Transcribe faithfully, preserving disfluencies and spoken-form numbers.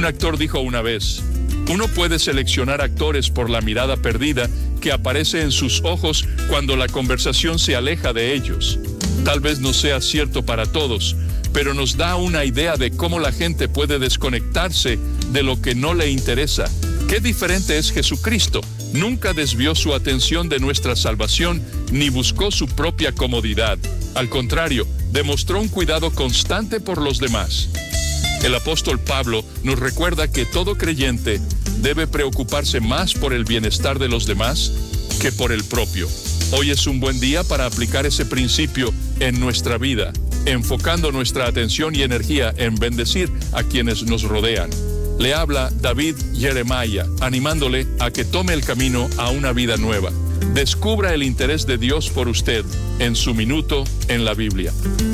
Un actor dijo una vez: uno puede seleccionar actores por la mirada perdida que aparece en sus ojos cuando la conversación se aleja de ellos. Tal vez no sea cierto para todos, pero nos da una idea de cómo la gente puede desconectarse de lo que no le interesa. Qué diferente es Jesucristo. Nunca desvió su atención de nuestra salvación ni buscó su propia comodidad. Al contrario, demostró un cuidado constante por los demás. El apóstol Pablo nos recuerda que todo creyente debe preocuparse más por el bienestar de los demás que por el propio. Hoy es un buen día para aplicar ese principio en nuestra vida, enfocando nuestra atención y energía en bendecir a quienes nos rodean. Le habla David Jeremiah, animándole a que tome el camino a una vida nueva. Descubra el interés de Dios por usted en su minuto en la Biblia.